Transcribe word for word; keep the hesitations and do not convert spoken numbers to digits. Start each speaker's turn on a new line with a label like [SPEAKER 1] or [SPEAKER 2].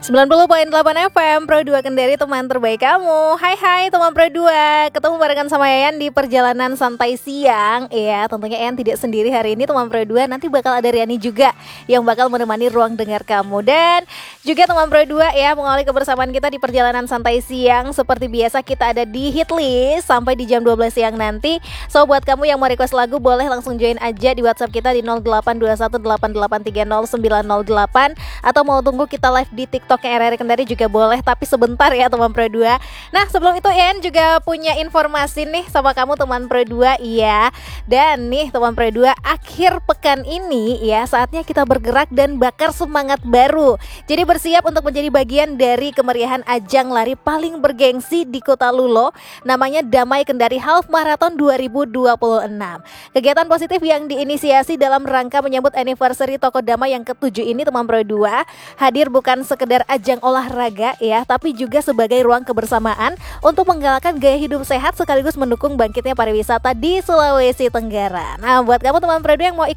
[SPEAKER 1] sembilan puluh koma delapan F M Pro dua Kendari, teman terbaik kamu. Hai hai teman Pro dua, ketemu barengan sama Yayan di perjalanan santai siang. Iya, tentunya Yayan tidak sendiri hari ini teman Pro dua. Nanti bakal ada Riani juga yang bakal menemani ruang dengar kamu. Dan juga teman Pro dua ya, mengawali kebersamaan kita di perjalanan santai siang. Seperti biasa kita ada di Hitlist sampai di jam dua belas siang nanti. So buat kamu yang mau request lagu, boleh langsung join aja di WhatsApp kita di nol delapan dua satu delapan delapan tiga nol sembilan nol delapan. Atau mau tunggu kita live di TikTok R R Kendari juga boleh, tapi sebentar ya teman Pro dua. Nah sebelum itu Ian juga punya informasi nih sama kamu teman Pro dua. Iya, dan nih teman Pro dua, akhir pekan ini ya saatnya kita bergerak dan bakar semangat baru. Jadi bersiap untuk menjadi bagian dari kemeriahan ajang lari paling bergengsi di Kota Lulo, namanya Damai Kendari Half Marathon dua ribu dua puluh enam. Kegiatan positif yang diinisiasi dalam rangka menyambut anniversary Toko Damai yang ketujuh ini teman Pro dua hadir bukan sekedar ajang olahraga ya, tapi juga sebagai ruang kebersamaan untuk menggalakkan gaya hidup sehat sekaligus mendukung bangkitnya pariwisata di Sulawesi Tenggara. Nah buat kamu teman Pro dua yang mau